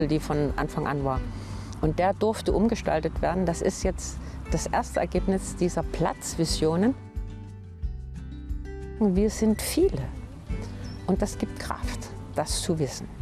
die von Anfang an war. Und der durfte umgestaltet werden. Das ist jetzt das erste Ergebnis dieser Platzvisionen. Wir sind viele und das gibt Kraft, das zu wissen.